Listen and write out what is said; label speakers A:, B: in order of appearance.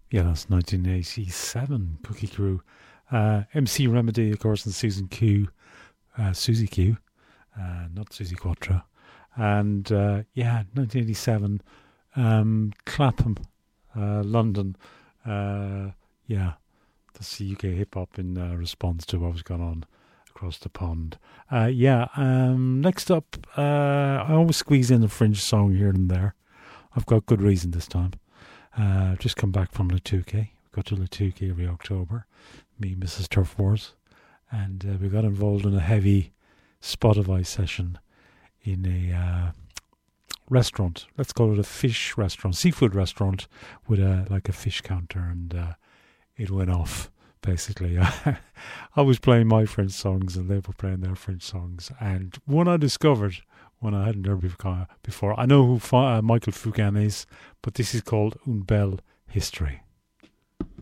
A: Yeah, that's 1987, Cookie Crew. MC Remedy, of course, and Susie Q, not Susie Quattro. And 1987, Clapham, London. Yeah, that's the UK hip hop in response to what was going on across the pond. Next up, I always squeeze in a fringe song here and there. I've got good reason this time. Just come back from Latuke. We got to Latuke every October, me, Mrs. Turf Wars, and we got involved in a heavy Spotify session in a restaurant. Let's call it a fish restaurant, seafood restaurant with a fish counter, and it went off. Basically, I was playing my French songs and they were playing their French songs, and one I discovered one I hadn't heard before. I know who Michael Fugain is, but this is called Une Belle History.